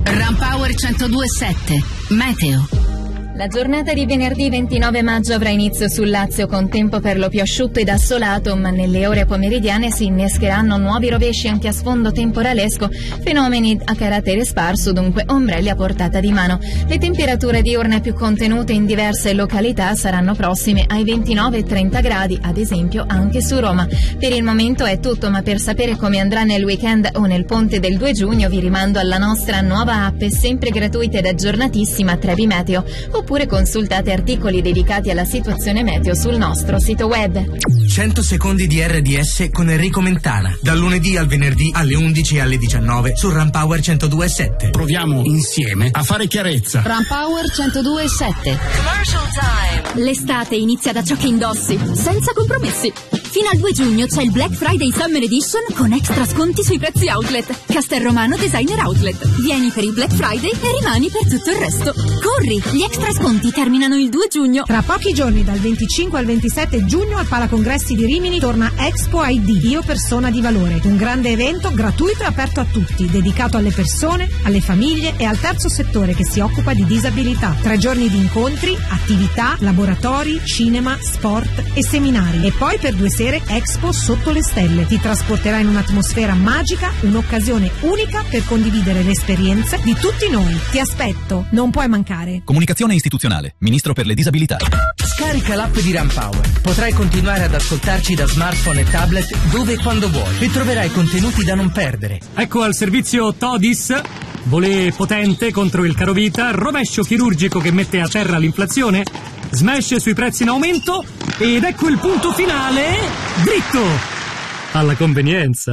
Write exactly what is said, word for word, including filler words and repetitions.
Rampower centodue e sette Meteo. La giornata di venerdì ventinove maggio avrà inizio sul Lazio con tempo per lo più asciutto ed assolato, ma nelle ore pomeridiane si innescheranno nuovi rovesci anche a sfondo temporalesco, fenomeni a carattere sparso, dunque ombrelli a portata di mano. Le temperature diurne più contenute in diverse località saranno prossime ai ventinove e trenta gradi, ad esempio anche su Roma. Per il momento è tutto, ma per sapere come andrà nel weekend o nel ponte del due giugno vi rimando alla nostra nuova app, sempre gratuita ed aggiornatissima, Trebi Meteo, oppure consultate articoli dedicati alla situazione meteo sul nostro sito web. cento secondi di R D S con Enrico Mentana, dal lunedì al venerdì alle undici e alle diciannove su Rampower centodue e sette. Proviamo insieme a fare chiarezza. Rampower centodue e sette. Commercial time. L'estate inizia da ciò che indossi, senza compromessi. Fino al due giugno c'è il Black Friday Summer Edition con extra sconti sui prezzi outlet. Castelromano Designer Outlet. Vieni per il Black Friday e rimani per tutto il resto. Corri, gli extra sconti terminano il due giugno. Tra pochi giorni, dal venticinque al ventisette giugno, al Palacongressi di Rimini torna Expo I D, Io Persona di Valore. Un grande evento gratuito e aperto a tutti, dedicato alle persone, alle famiglie e al terzo settore che si occupa di disabilità. Tre giorni di incontri, attività, laboratori, cinema, sport e seminari. E poi per due sere Expo sotto le stelle. Ti trasporterà in un'atmosfera magica, un'occasione unica per condividere le esperienze di tutti noi. Ti aspetto, non puoi mancare. Comunicazione istituzionale, Ministro per le disabilità. Scarica l'app di Rampower. Potrai continuare ad ascoltarci da smartphone e tablet dove e quando vuoi e troverai contenuti da non perdere. Ecco al servizio Todis. Volé potente contro il carovita, rovescio chirurgico che mette a terra l'inflazione, smash sui prezzi in aumento ed ecco il punto finale, dritto alla convenienza.